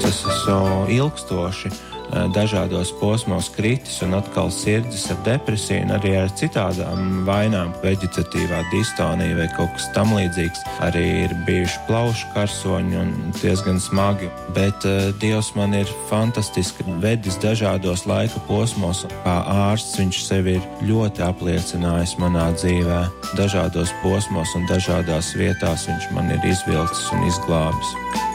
es esmu ilgstoši dažādos posmos kritis un atkal sirdzis ar depresiju un arī ar citādām vainām, veģetatīvā distonija vai kaut kas tam līdzīgs. Arī ir bijuši plaušu karsoņi un diezgan smagi, bet Dievs man ir fantastiski vedis dažādos laika posmos. Kā ārsts viņš sevi ir ļoti apliecinājis manā dzīvē. Dažādos posmos un dažādās vietās viņš man ir izvilcis un izglābis.